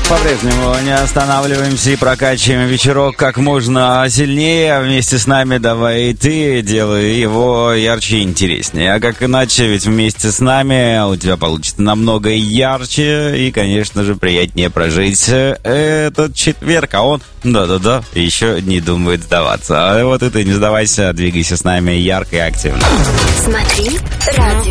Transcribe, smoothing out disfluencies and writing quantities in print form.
По-прежнему не останавливаемся и прокачиваем вечерок как можно сильнее. Вместе с нами давай и ты, делай его ярче и интереснее. А как иначе, ведь вместе с нами у тебя получится намного ярче и, конечно же, приятнее прожить этот четверг. А он, да-да-да, еще не думает сдаваться. А вот и ты не сдавайся, двигайся с нами ярко и активно. Смотри, радио.